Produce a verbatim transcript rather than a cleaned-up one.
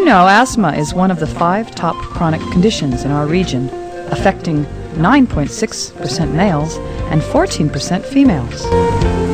know, asthma is one of the five top chronic conditions in our region, affecting nine point six percent males and fourteen percent females.